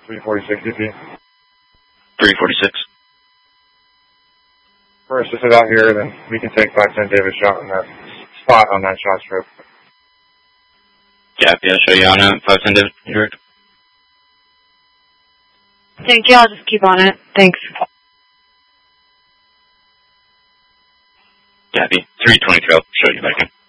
346 DP. 346. First, just sit out here, then we can take 510 David shot on that spot on that shot strip. Copy, I'll show you on 510 David. Direct. Thank you, I'll just keep on it. Thanks. Copy. 322, I'll show you back in.